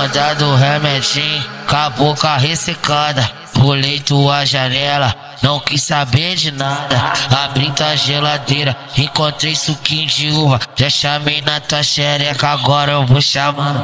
onda do remedinho, com a boca ressecada. Pulei tua janela, não quis saber de nada. Abri tua geladeira, encontrei suquinho de uva. Já chamei na tua xereca, agora eu vou chamar.